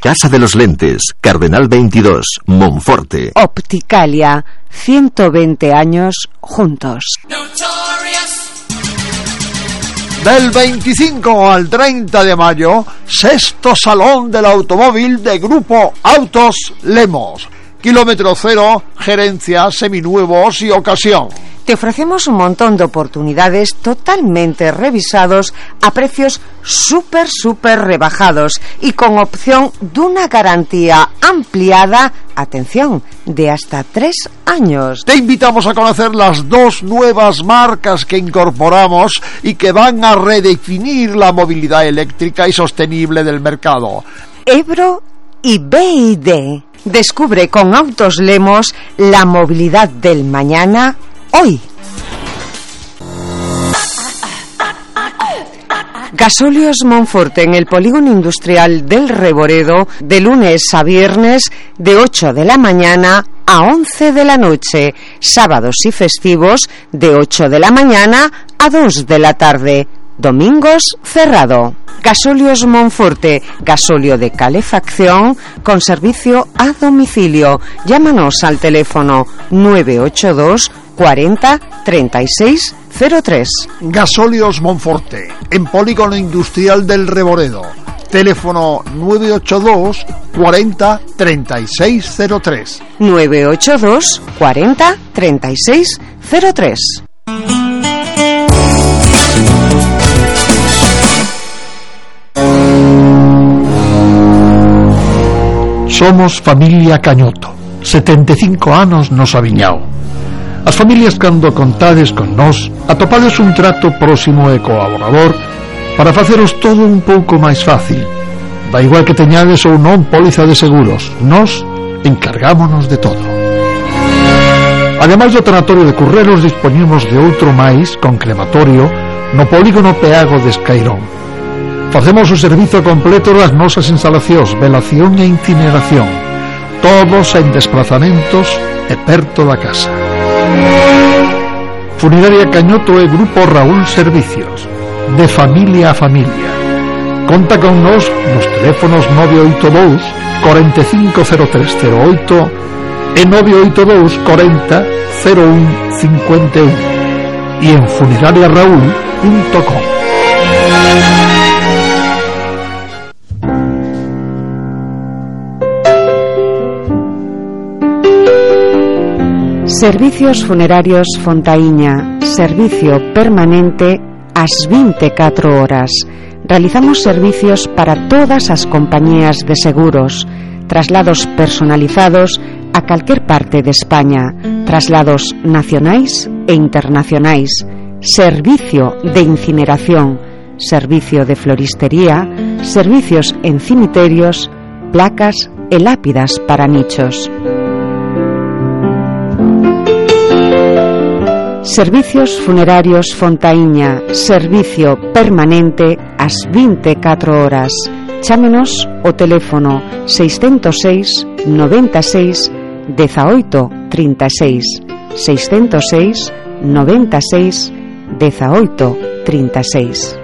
Casa de los Lentes, Cardenal 22, Monforte. Opticalia, 120 años juntos. Del 25 al 30 de mayo, sexto Salón del Automóvil de Grupo Autos Lemos. Kilómetro cero, gerencia, seminuevos y ocasión. Te ofrecemos un montón de oportunidades totalmente revisados a precios súper rebajados y con opción de una garantía ampliada, atención, de hasta 3 años. Te invitamos a conocer las 2 nuevas marcas que incorporamos y que van a redefinir la movilidad eléctrica y sostenible del mercado. Ebro y BYD. Descubre con Autos Lemos la movilidad del mañana hoy. Gasóleos Monforte en el polígono industrial del Reboredo, de lunes a viernes de 8 de la mañana a 11 de la noche, sábados y festivos de 8 de la mañana a 2 de la tarde, domingos cerrado. Gasóleos Monforte, gasóleo de calefacción con servicio a domicilio. Llámanos al teléfono 982 40 36 03. Gasóleos Monforte, en polígono industrial del Reboredo. Teléfono 982 40 36 03. 982 40 36 03. Somos familia Cañoto, 75 anos nos aviñao. As familias cando contades con nós atopades un trato próximo e colaborador para faceros todo un pouco máis fácil. Da igual que teñades ou non póliza de seguros, nós encargámonos de todo. Ademais do tanatorio de Currelos, dispoñemos de outro máis con crematorio no polígono Peago de Escairón. Facemos o servizo completo das nosas instalacións, velación e incineración, todos en desplazamentos e perto da casa. Funeraria Cañoto e Grupo Raúl Servicios, de familia a familia. Conta con nos nos teléfonos 982 450308 e 982 40 01 51 e en funerariaraúl.com. Servicios Funerarios Fontaíña, servicio permanente ás 24 horas. Realizamos servicios para todas as compañías de seguros, traslados personalizados a calquer parte de España, traslados nacionais e internacionais, servicio de incineración, servicio de floristería, servicios en cimiterios, placas e lápidas para nichos. Servicios Funerarios Fontaíña, servicio permanente ás 24 horas. Chámenos o teléfono 606 96 18 36, 606 96 18 36.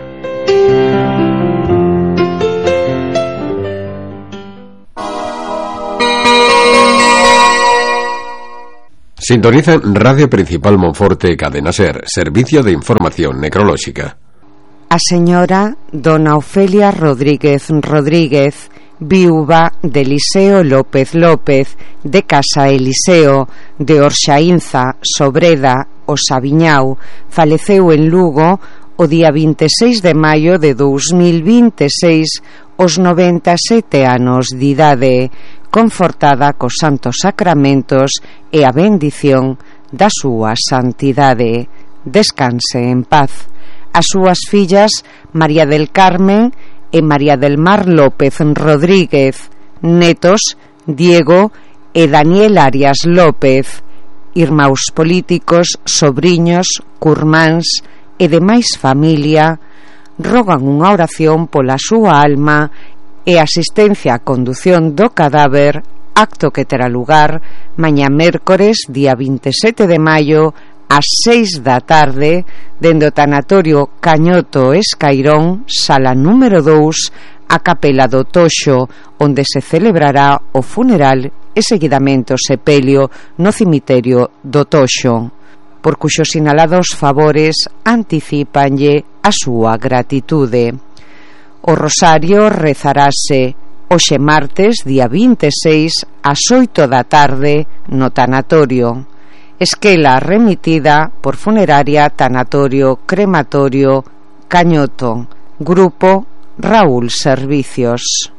Sintoniza Radio Principal Monforte Cadena Ser, servicio de información necrolóxica. A señora Dona Ofelia Rodríguez Rodríguez, viúva de Eliseo López López, de Casa Eliseo, de Orxaínza, Sobreda, o Sabiñao, faleceu en Lugo o día 26 de maio de 2026, aos 97 anos de idade, confortada cos santos sacramentos e a bendición da súa santidade. Descanse en paz. As súas fillas María del Carmen e María del Mar López Rodríguez, netos Diego e Daniel Arias López, irmáns políticos, sobriños, curmáns e demais familia, rogan unha oración pola súa alma e asistencia á condución do cadáver, acto que terá lugar mañá mércores, día 27 de maio, ás 6 da tarde, dende o tanatorio Cañoto Escairón, sala número 2, a capela do Toxo, onde se celebrará o funeral e seguidamente o sepelio no cemiterio do Toxo, por cuxos sinalados favores anticípanlle a súa gratitude. O rosario rezarase hoxe martes, día 26, ás 8 da tarde no tanatorio. Esquela remitida por Funeraria Tanatorio Crematorio Cañoto, Grupo Raúl Servicios.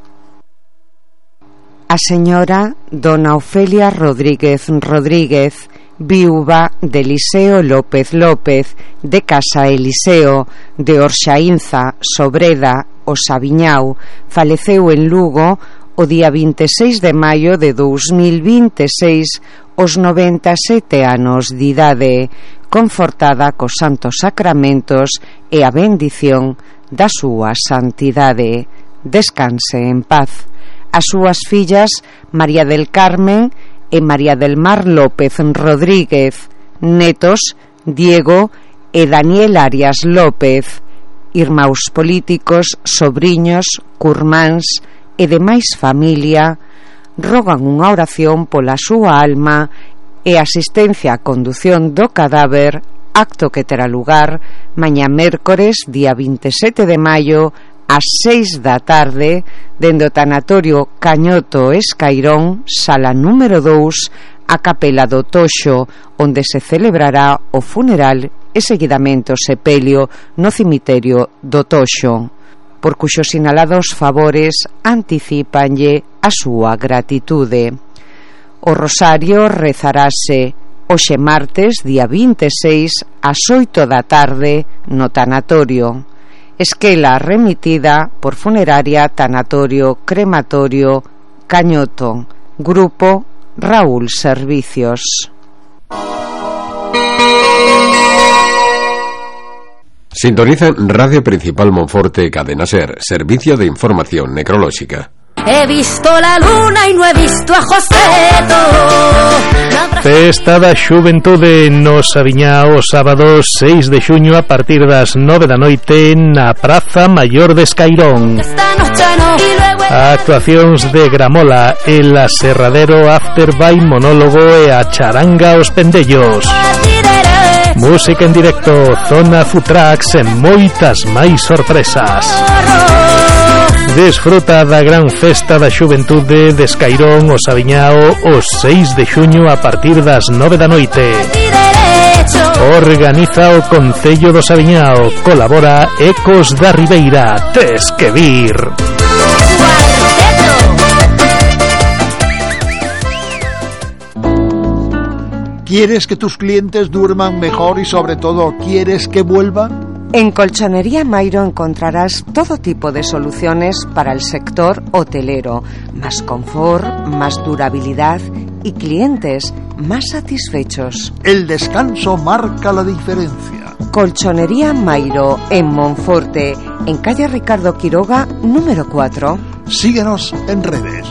A señora Dona Ofelia Rodríguez Rodríguez, viúva de Eliseo López López, de Casa Eliseo, de Orxaínza, Sobreda, o Sabiñao, faleceu en Lugo o día 26 de maio de 2026, aos 97 anos de idade, confortada cos santos sacramentos e a bendición da súa santidade. Descanse en paz. As súas fillas María del Carmen e María del Mar López Rodríguez, netos Diego e Daniel Arias López, irmáns políticos, sobriños, curmáns e demais familia, rogan unha oración pola súa alma e asistencia á condución do cadáver, acto que terá lugar mañá mércores, día 27 de maio, ás 6 da tarde, dende o tanatorio Cañoto Escairón, sala número 2, a capela do Toxo, onde se celebrará o funeral e seguidamente o sepelio no cemiterio do Toxo, por cuxos sinalados favores anticípanlle a súa gratitude. O rosario rezarase hoxe martes, día 26, ás 8 da tarde no tanatorio. Esquela remitida por Funeraria Tanatorio Crematorio Cañoto, Grupo Raúl Servicios. Sintoniza Radio Principal Monforte, Cadena Ser, servicio de información necrolóxica. He visto la luna y no he visto a Joseto. Festa da Xuventude no Sabiñao, sábado 6 de xuño a partir das 9 da noite na Praza Maior de Escairón. Actuacións de Gramola, El Aserradero, After by Monólogo e a Charanga Os Pendellos. Música en directo, zona Futrax e moitas máis sorpresas. Desfruta da gran festa da Xuventude de Escairón, o Sabiñao, o 6 de xuño a partir das 9 da noite. Organiza o Concello do Sabiñao, colabora Ecos da Ribeira. Tes que vir. ¿Quieres que tus clientes duerman mejor y sobre todo quieres que vuelvan? En Colchonería Mairo encontrarás todo tipo de soluciones para el sector hotelero, más confort, más durabilidad y clientes más satisfechos. El descanso marca la diferencia. Colchonería Mairo en Monforte, en calle Ricardo Quiroga, número 4. Síguenos en redes.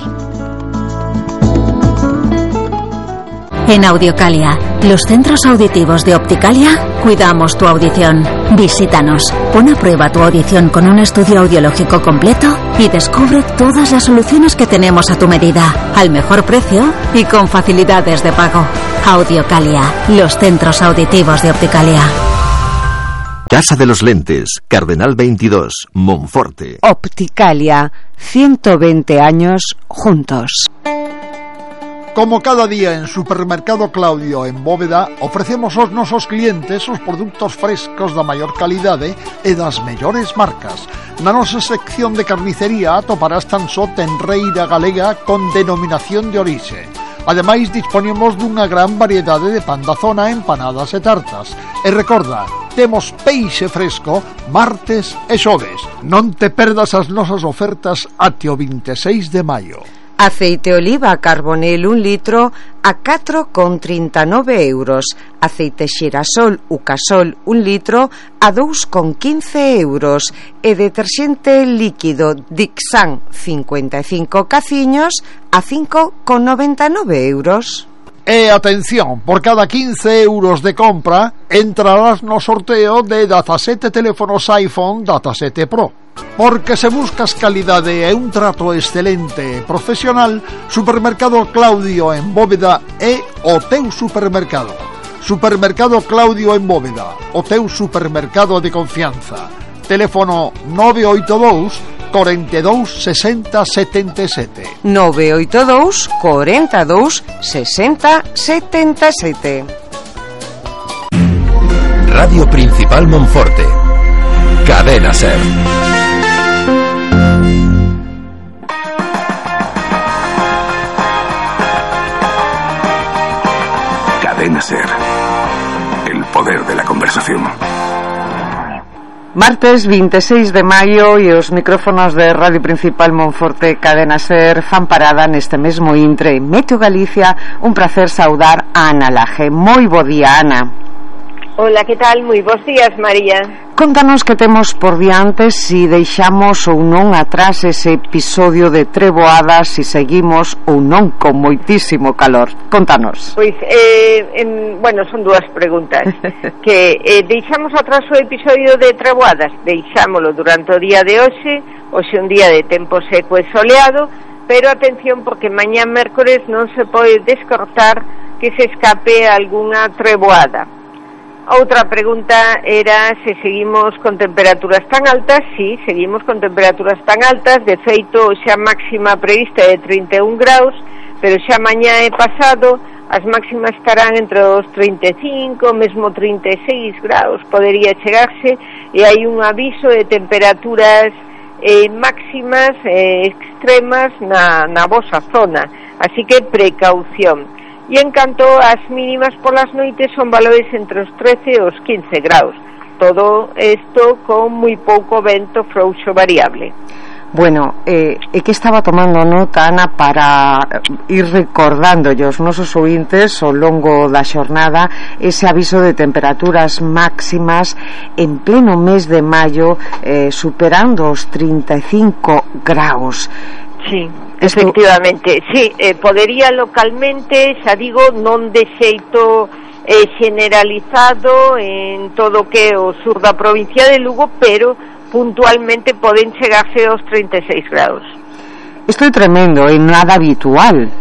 En Audiocalia, los centros auditivos de Opticalia, cuidamos tu audición. Visítanos, pon a prueba tu audición con un estudio audiológico completo y descubre todas las soluciones que tenemos a tu medida, al mejor precio y con facilidades de pago. Audiocalia, los centros auditivos de Opticalia. Casa de los Lentes, Cardenal 22, Monforte. Opticalia, 120 años juntos. Como cada día en Supermercado Claudio en Bóveda, ofrecemos aos nosos clientes os produtos frescos da maior calidade e das mellores marcas. Na nosa sección de carnicería atoparás tan só tenreira galega con denominación de orixe. Ademais, disponemos dunha gran variedade de pan da zona, empanadas e tartas. E recorda, temos peixe fresco martes e xoves. Non te perdas as nosas ofertas até o 26 de maio. Aceite oliva Carbonel 1 litro a 4,39 euros. Aceite xirasol Ucasol 1 litro a 2,15 euros. E deterxente líquido Dixan 55 caciños a 5,99 euros. E atención, por cada 15 euros de compra entrarás no sorteo de 17 teléfonos iPhone 17 Pro. Porque se buscas calidade e un trato excelente e profesional, Supermercado Claudio en Bóveda é o teu supermercado. Supermercado Claudio en Bóveda, o teu supermercado de confianza. Teléfono 982 42 60 77. 982 42 60 77. Radio Principal Monforte. Cadena SER. Cadena SER. El poder de la conversación. Martes 26 de maio e os micrófonos de Radio Principal Monforte Cadena SER fan parada neste mesmo intre Meteo Galicia. Un placer saudar a Ana Laje. Moi bo día, Ana. Hola, que tal? Moi bons días, María. Contanos que temos por diante, si deixamos ou non atrás ese episodio de treboadas, si seguimos ou non con moitísimo calor. Contanos. Pois, bueno, son dúas preguntas. Que deixamos atrás o episodio de treboadas, deixámolo durante o día de hoxe un día de tempo seco e soleado, pero atención porque mañá mércores non se pode descartar que se escape algunha treboada. Outra pregunta era se seguimos con temperaturas tan altas. Sí, seguimos con temperaturas tan altas. De feito, xa máxima prevista de 31 graus, pero xa mañá e pasado as máximas estarán entre os 35, mesmo 36 graus, podería chegarse, e hai un aviso de temperaturas máximas extremas na vosa zona, así que precaución. E en canto ás mínimas polas noites son valores entre os 13 e os 15 graus. Todo isto con moi pouco vento frouxo variable. Bueno, é que estaba tomando nota, Ana, para ir recordándolle aos nosos ointes ao longo da xornada ese aviso de temperaturas máximas en pleno mes de maio, superando os 35 graus. Sí, efectivamente, sí, podería localmente, xa digo, non de xeito generalizado en todo o que é o sur da provincia de Lugo, pero puntualmente poden chegarse aos 36 graus. Isto é tremendo, é nada habitual.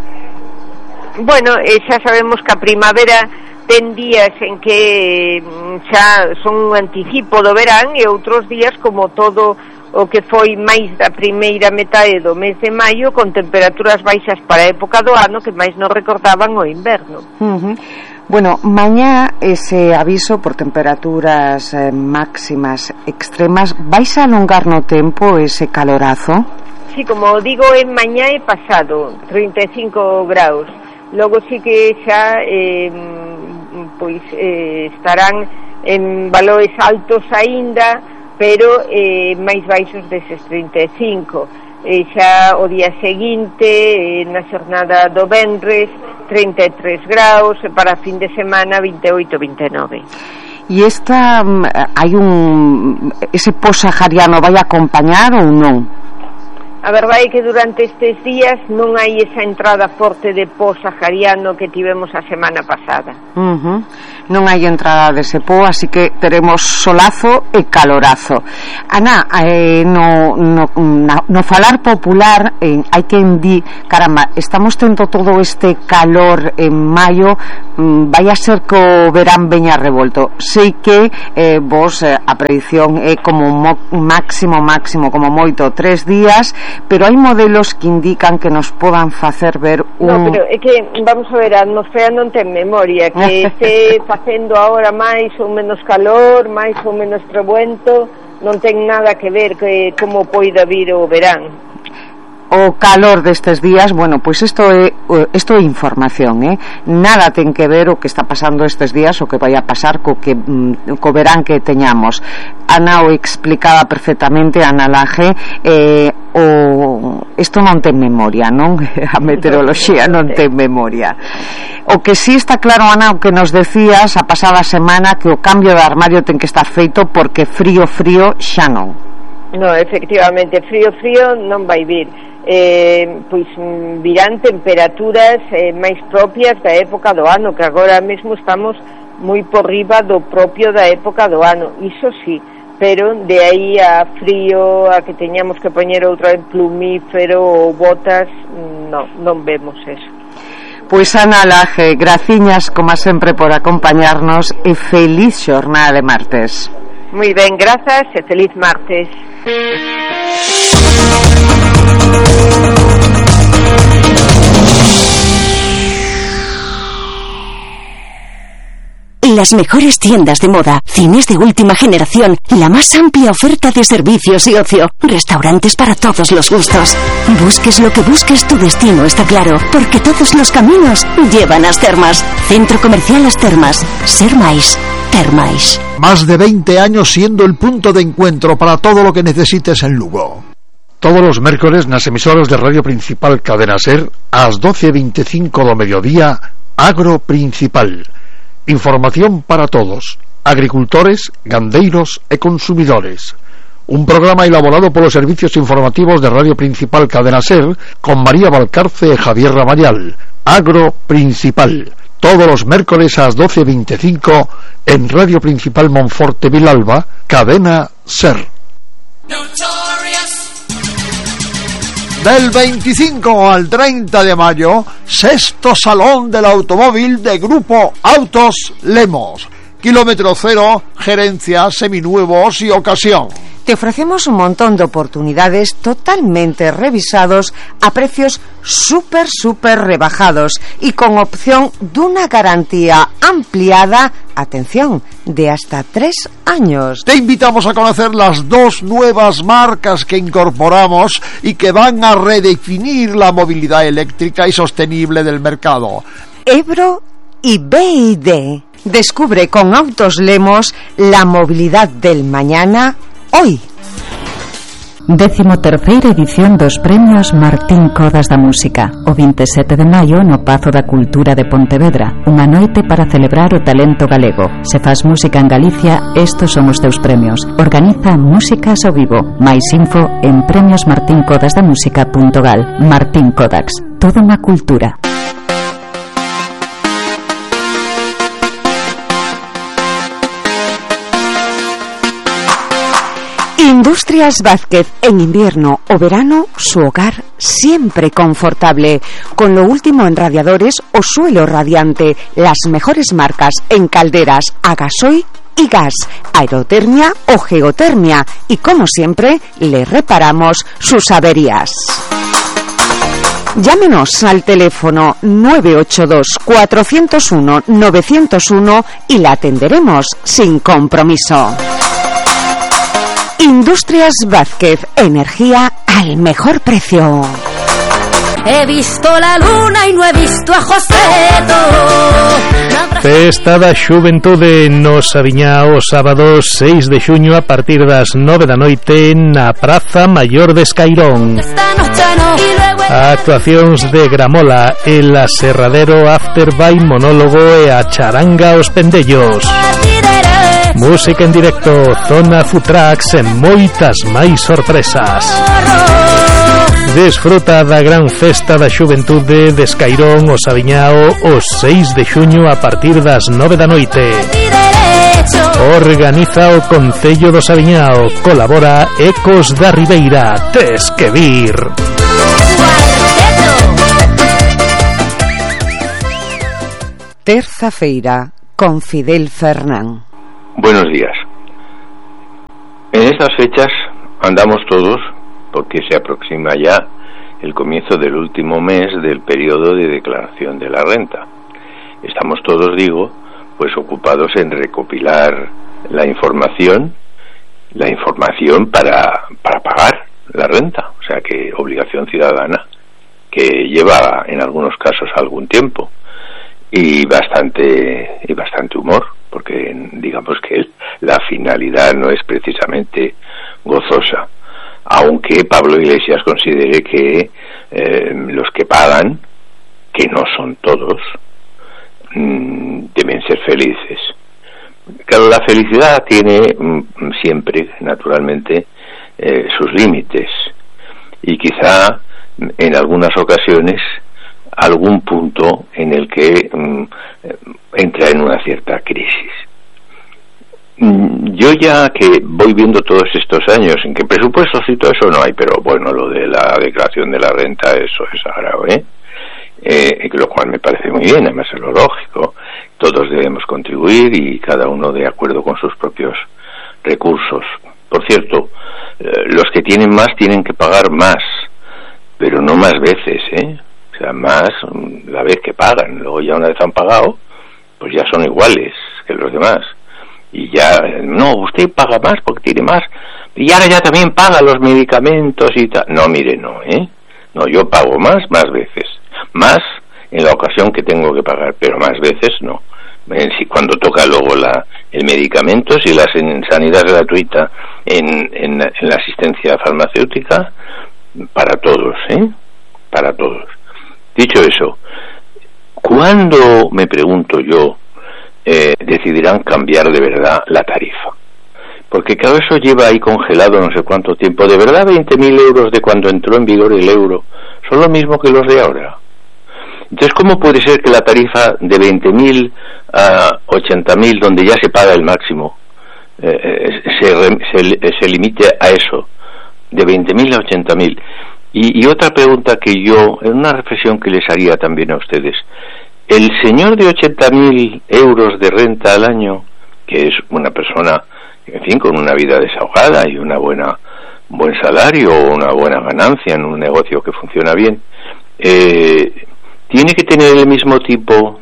Bueno, xa sabemos que a primavera ten días en que xa son un anticipo do verán e outros días como todo o que foi máis da primeira metade do mes de maio, con temperaturas baixas para a época do ano que máis non recordaban o inverno. Bueno, mañá ese aviso por temperaturas máximas extremas, vais a alongar no tempo ese calorazo? Sí, como digo, en mañá e pasado 35 graus. Logo sí que xa estarán en valores altos aínda, pero máis baixos deses 35. Xa o día seguinte, na xornada do venres, 33 graus, e para fin de semana 28, 29. E hai ese posahariano vai acompañar ou non? A verdade é que durante estes días non hai esa entrada forte de posahariano que tivemos a semana pasada. Non hai entrada dese po, así que teremos solazo e calorazo. Ana, no falar popular hai quen di, caramba, estamos tendo todo este calor en maio, vai a ser que o verán veña revolto. Sei que vos a predición é como máximo como moito 3 días, pero hai modelos que indican que nos podan facer ver un... No, pero é que, vamos a ver, a atmosfera non ten memoria, que este facendo agora máis ou menos calor, máis ou menos revuento, non ten nada que ver que como poida vir o verán. O calor destes días, bueno, pois isto é información, nada ten que ver o que está pasando estes días, o que vai a pasar co verán que teñamos. Ana o explicaba perfectamente, Ana Laje, isto non ten memoria, non? A meteoroloxía non ten memoria. O que sí está claro, Ana, o que nos decías a pasada semana, que o cambio de armario ten que estar feito porque frío xa non. No, efectivamente, frío non vai vir. Pois virán temperaturas máis propias da época do ano, que agora mesmo estamos moi por riba do propio da época do ano. Iso sí, pero de aí a frío, a que teñamos que poñer outra en plumífero ou botas, non vemos eso. Pois Ana Laje, graciñas como sempre por acompañarnos e feliz xornada de martes. Moi ben, grazas e feliz martes. Las mejores tiendas de moda, cines de última generación, la más amplia oferta de servicios y ocio, restaurantes para todos los gustos. Busques lo que busques, tu destino está claro, porque todos los caminos llevan a As Termas. Centro Comercial As Termas. Ser máis, ter máis. Más de 20 años siendo el punto de encuentro para todo lo que necesites en Lugo. Todos los mércoles nas emisoras de Radio Principal Cadena Ser, ás 12:25 do mediodía, Agro Principal. Información para todos, agricultores, gandeiros e consumidores. Un programa elaborado por los servicios informativos de Radio Principal Cadena Ser con María Valcarce e Javier Ramayal. Agro Principal. Todos los miércoles ás 12:25 en Radio Principal Monforte Vilalba, Cadena Ser. Del 25 al 30 de mayo, sexto Salón del Automóvil de Grupo Autos Lemos. Kilómetro cero, gerencia, seminuevos y ocasión. Te ofrecemos un montón de oportunidades totalmente revisados a precios súper rebajados y con opción de una garantía ampliada, atención, de hasta 3 años. Te invitamos a conocer las 2 nuevas marcas que incorporamos y que van a redefinir la movilidad eléctrica y sostenible del mercado. Ebro y BYD. Descubre con Autos Lemos la movilidad del mañana hoy. 13ª edición dos premios Martín Codas da Música, o 27 de maio no Pazo da Cultura de Pontevedra, unha noite para celebrar o talento galego. Se faz música en Galicia, estos son os teus premios. Organiza Músicas ao Vivo. Mais info en premiosmartinkodasdamusica.gal. Martín Kodax, toda unha cultura. Industrias Vázquez, en invierno o verano, su hogar siempre confortable. Con lo último en radiadores o suelo radiante, las mejores marcas en calderas a gasoil y gas, aerotermia o geotermia. Y como siempre, le reparamos sus averías. Llámenos al teléfono 982-401-901 y la atenderemos sin compromiso. Industrias Vázquez, energía al mejor precio. He visto la luna y no he visto a Joseto. Festa da Xuventude no Saviñao, sábado 6 de xuño a partir das 9 da noite na Praza Maior de Escairón. Actuacións de Gramola, el Aserradero After by Monólogo e a Charanga Os Pendellos. Música en directo, zona food trucks e moitas máis sorpresas. Desfruta da gran festa da Xuventude de Escairón, o Saviñao, o 6 de xuño a partir das 9 da noite. Organiza o Concello do Saviñao, colabora Ecos da Ribeira. Tes que vir. Terza feira con Fidel Fernán. Buenos días. En estas fechas andamos todos porque se aproxima ya el comienzo del último mes del periodo de declaración de la renta. Estamos todos, digo, pues ocupados en recopilar la información para pagar la renta, o sea que obligación ciudadana que lleva en algunos casos algún tiempo y bastante humor, porque digamos que la finalidad no es precisamente gozosa, aunque Pablo Iglesias considere que los que pagan, que no son todos, deben ser felices. Claro, la felicidad tiene siempre, naturalmente, sus límites, y quizá en algunas ocasiones algún punto en el que entra en una cierta crisis. Yo ya que voy viendo todos estos años, en que presupuestos y todo eso no hay, pero bueno, lo de la declaración de la renta, eso es sagrado, lo cual me parece muy bien, además es lo lógico. Todos debemos contribuir y cada uno de acuerdo con sus propios recursos. Por cierto, los que tienen más tienen que pagar más, pero no más veces, o sea, más la vez que pagan. Luego ya una vez han pagado, pues ya son iguales que los demás. Y ya, no, usted paga más porque tiene más, y ahora ya también paga los medicamentos y tal. No, mire, no, no, yo pago más veces, más en la ocasión que tengo que pagar, pero más veces no. Si cuando toca luego el medicamento, si la sanidad gratuita en la asistencia farmacéutica, para todos, para todos. Dicho eso, ¿cuándo, me pregunto yo, decidirán cambiar de verdad la tarifa? Porque claro, eso lleva ahí congelado no sé cuánto tiempo. ¿De verdad 20.000 euros de cuando entró en vigor el euro son lo mismo que los de ahora? Entonces, ¿cómo puede ser que la tarifa de 20.000 a 80.000, donde ya se paga el máximo, se limite a eso, de 20.000 a 80.000? Y otra pregunta que yo, una reflexión que les haría también a ustedes. El señor de 80.000 euros de renta al año, que es una persona, en fin, con una vida desahogada y un buen salario o una buena ganancia en un negocio que funciona bien, tiene que tener el mismo tipo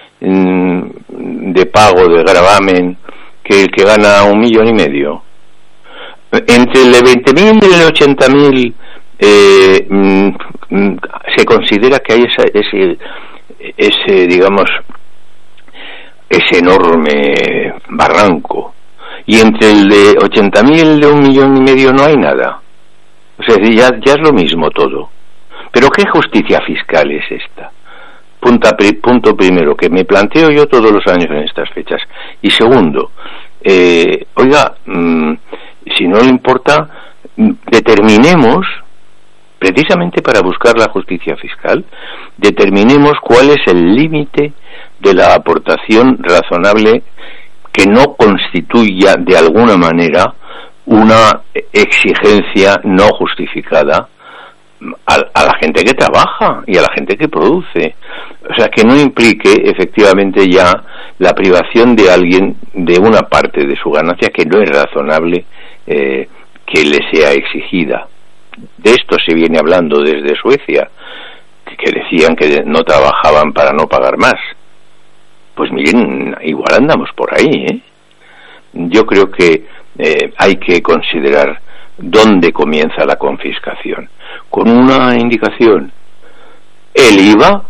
de pago, de gravamen, que el que gana 1,5 millones. Entre el de 20.000 y el de 80.000 se considera que hay ese digamos, ese enorme barranco, y entre el de 80.000 y el de 1,5 millones no hay nada. O sea, ya es lo mismo todo. Pero ¿qué justicia fiscal es esta? Punto primero, que me planteo yo todos los años en estas fechas. Y segundo, oiga, si no le importa, determinemos, precisamente para buscar la justicia fiscal, determinemos cuál es el límite de la aportación razonable que no constituya de alguna manera una exigencia no justificada a la gente que trabaja y a la gente que produce. O sea, que no implique efectivamente ya la privación de alguien de una parte de su ganancia que no es razonable que le sea exigida. De esto se viene hablando desde Suecia, que decían que no trabajaban para no pagar más. Pues miren, igual andamos por ahí, Yo creo que hay que considerar dónde comienza la confiscación, con una indicación. El IVA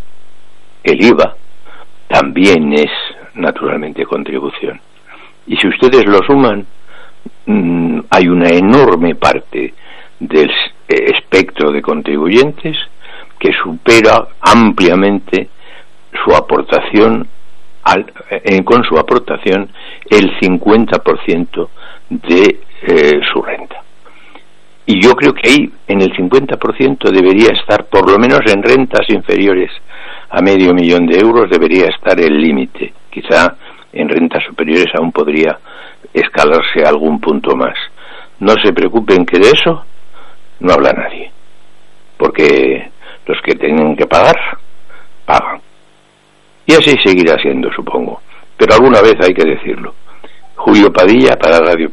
también es naturalmente contribución, y si ustedes lo suman, hay una enorme parte del espectro de contribuyentes que supera ampliamente su aportación con su aportación el 50% de su renta. Y yo creo que ahí, en el 50%, debería estar, por lo menos en rentas inferiores a $500,000 de euros, debería estar el límite. Quizá en rentas superiores aún podría escalarse algún punto más. No se preocupen, que de eso no habla nadie, porque los que tienen que pagar, pagan. Y así seguirá siendo, supongo. Pero alguna vez hay que decirlo. Julio Padilla, para Radio